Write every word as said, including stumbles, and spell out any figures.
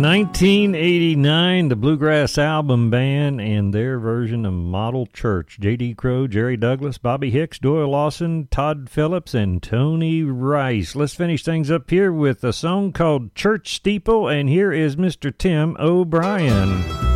nineteen eighty-nine, the Bluegrass Album Band and their version of Model Church. J D. Crowe, Jerry Douglas, Bobby Hicks, Doyle Lawson, Todd Phillips, and Tony Rice. Let's finish things up here with a song called Church Steeple, and here is Mister Tim O'Brien.